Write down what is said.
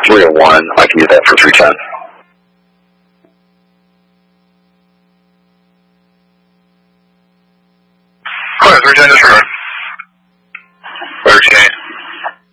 301. I can use that for 310. Go ahead, 310, disregard.